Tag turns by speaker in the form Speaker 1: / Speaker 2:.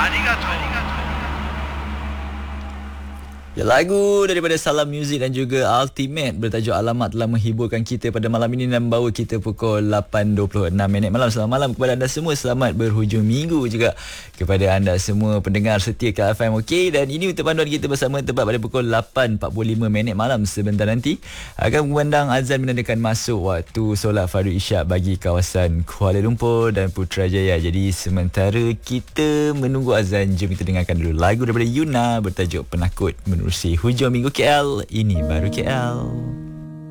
Speaker 1: Ya, lagu daripada Salam Music dan juga Ultimate bertajuk Alamat telah menghiburkan kita pada malam ini dan membawa kita pukul 8.26 malam. Selamat malam kepada anda semua. Selamat berhujung minggu juga kepada anda semua pendengar setia KFM. Okey, dan ini untuk panduan kita bersama tepat pada pukul 8.45 malam. Sebentar nanti akan memandang azan menandakan masuk waktu solat fardu isyak bagi kawasan Kuala Lumpur dan Putrajaya. Jadi sementara kita menunggu azan, jom kita dengarkan dulu lagu daripada Yuna bertajuk Penakut menerusi hujung minggu KL. Ini baru KL.